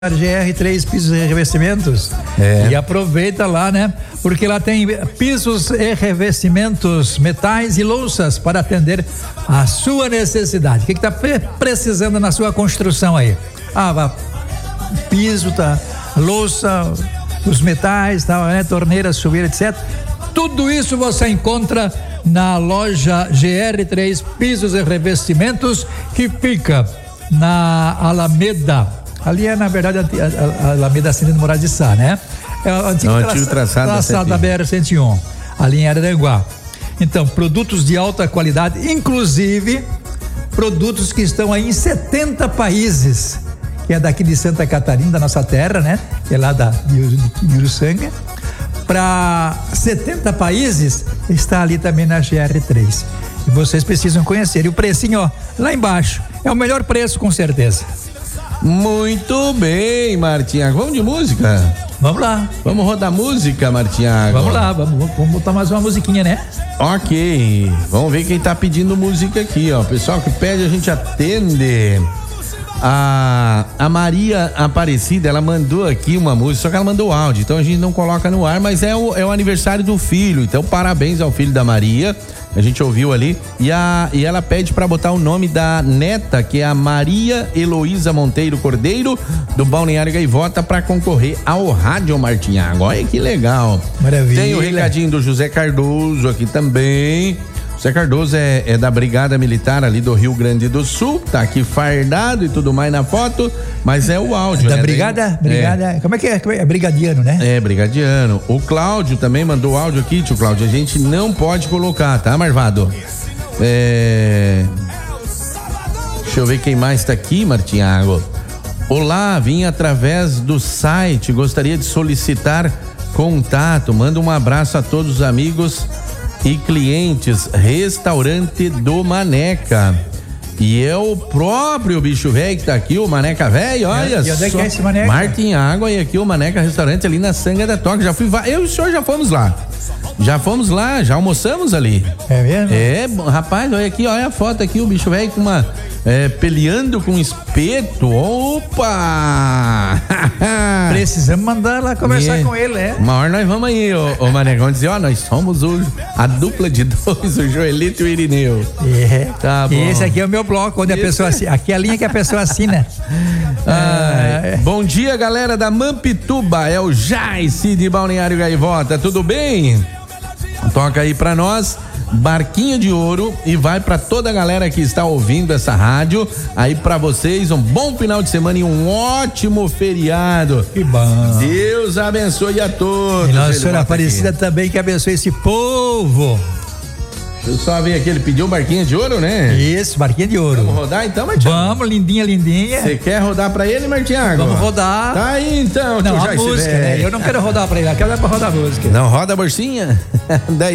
GR3 Pisos e Revestimentos. E aproveita lá, né? Porque lá tem pisos e revestimentos, metais e louças para atender a sua necessidade. O que tá precisando na sua construção aí? Piso, louça, os metais, né? Torneiras, chuveiro, etc. Tudo isso você encontra na loja GR3 Pisos e Revestimentos, que fica na Alameda. Ali é, na verdade, a Alameda Ascendente Moraes de Sá, né? É o antigo traçado da BR-101, ali em Araranguá. Então, produtos de alta qualidade, inclusive produtos que estão aí em 70 países, que é daqui de Santa Catarina, da nossa terra, né? Que é lá de Uruçanga. Para 70 países, está ali também na GR3. E vocês precisam conhecer. E o precinho, ó, lá embaixo, é o melhor preço, com certeza. Muito bem, Martinhago. Vamos de música? Vamos lá. Vamos rodar música, Martinhago? Vamos lá, vamos botar mais uma musiquinha, né? Ok, vamos ver quem tá pedindo música aqui, ó. O pessoal que pede, a gente atende. A Maria Aparecida, ela mandou aqui uma música, só que ela mandou áudio, então a gente não coloca no ar, mas é o aniversário do filho, então parabéns ao filho da Maria, a gente ouviu ali, e ela pede pra botar o nome da neta, que é a Maria Heloísa Monteiro Cordeiro, do Balneário Gaivota, pra concorrer ao Rádio Martinhago. Olha que legal. Maravilha. Tem o recadinho do José Cardoso aqui também. José Cardoso é da Brigada Militar ali do Rio Grande do Sul, tá aqui fardado e tudo mais na foto, mas é o áudio, da né? Brigada, como é que é? É brigadiano, né? É, brigadiano. O Cláudio também mandou áudio aqui, tio Cláudio, a gente não pode colocar, tá, Marvado? Deixa eu ver quem mais tá aqui, Martinhago. Olá, vim através do site, gostaria de solicitar contato, manda um abraço a todos os amigos e clientes, restaurante do Maneca. E é o próprio bicho velho que tá aqui, o Maneca velho, olha só. E onde é que é esse Maneca? Martinhago, e aqui o Maneca Restaurante ali na Sanga da Toca. Já fui, eu e o senhor já fomos lá. Já almoçamos ali. É mesmo? É, rapaz, olha aqui, olha a foto aqui, o bicho velho com uma peleando com espeto. Opa! Precisamos mandar lá conversar com ele, né? Uma hora nós vamos aí, ô Maneca, vamos dizer, nós somos a dupla de dois, o Joelito e o Irineu. Tá bom. E esse aqui é o meu bloco, onde a pessoa assina, aqui é a linha que a pessoa assina. Bom dia, galera da Mampituba, é o Jaice de Balneário Gaivota, tudo bem? Toca aí pra nós, Barquinho de Ouro, e vai pra toda a galera que está ouvindo essa rádio, aí pra vocês um bom final de semana e um ótimo feriado. Que bom. Deus abençoe a todos. E Nossa Senhora Aparecida também, que abençoe esse povo. Eu só vi aqui, ele pediu Barquinho de Ouro, né? Isso, Barquinho de Ouro. Vamos rodar então, Martinho? Vamos, lindinha. Você quer rodar pra ele, Martinhago? Vamos rodar. Tá aí então. Não, a música, né? Eu não quero rodar pra ele, eu quero dar pra rodar a música. Não roda a bolsinha?